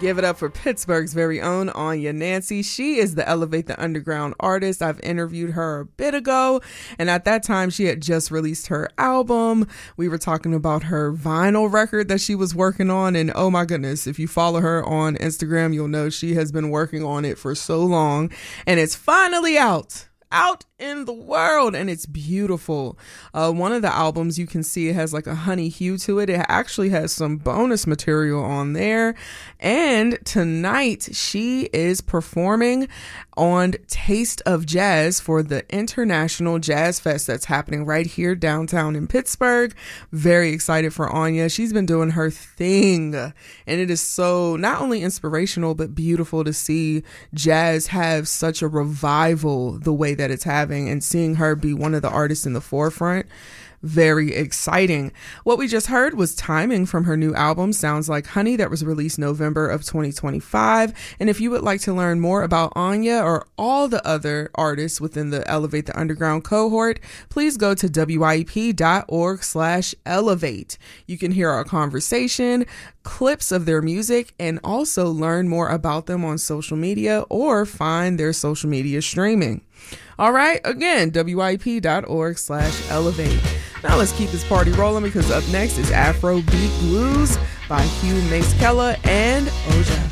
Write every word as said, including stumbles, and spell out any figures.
Give it up for Pittsburgh's very own Anya Nancy. She is the Elevate the Underground artist. I've interviewed her a bit ago, and at that time she had just released her album. We were talking about her vinyl record that she was working on, and oh my goodness, if you follow her on Instagram, you'll know she has been working on it for so long, and it's finally out. out in the world, and it's beautiful. Uh, one of the albums, you can see it has like a honey hue to it. It actually has some bonus material on there. And tonight she is performing on Taste of Jazz for the International Jazz Fest that's happening right here downtown in Pittsburgh. Very excited for Anya. She's been doing her thing, and it is so not only inspirational but beautiful to see jazz have such a revival the way that it's having, and seeing her be one of the artists in the forefront. Very exciting. What we just heard was Timing from her new album, Sounds Like Honey, that was released November of twenty twenty-five. And if you would like to learn more about Anya or all the other artists within the Elevate the Underground cohort, please go to W I E P dot org slash elevate. You can hear our conversation, clips of their music, and also learn more about them on social media or find their social media streaming. All right, again, W I E P dot org slash elevate. Now let's keep this party rolling, because up next is Afro Beat Blues by Hugh Masekela and Oja.